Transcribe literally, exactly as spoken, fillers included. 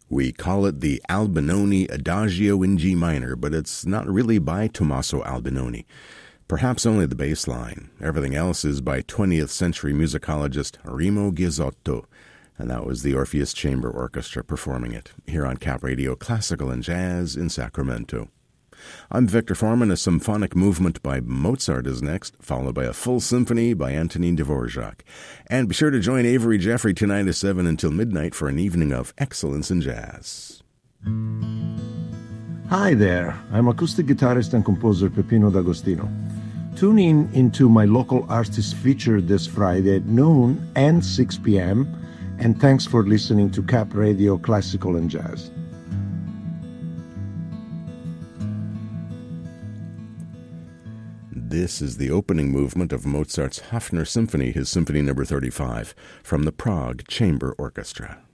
We call it the Albinoni Adagio in G minor, but it's not really by Tommaso Albinoni. Perhaps only the bass line. Everything else is by twentieth century musicologist Remo Ghizzotto, and that was the Orpheus Chamber Orchestra performing it, here on Cap Radio Classical and Jazz in Sacramento. I'm Victor Foreman. A symphonic movement by Mozart is next, followed by a full symphony by Antonin Dvorak. And be sure to join Avery Jeffrey tonight at seven until midnight for an evening of excellence in jazz. Hi there, I'm acoustic guitarist and composer Peppino D'Agostino. Tune in into my local artist feature this Friday at noon and six p.m., and thanks for listening to Cap Radio Classical and Jazz. This is the opening movement of Mozart's Hafner Symphony, his Symphony number thirty-five, from the Prague Chamber Orchestra.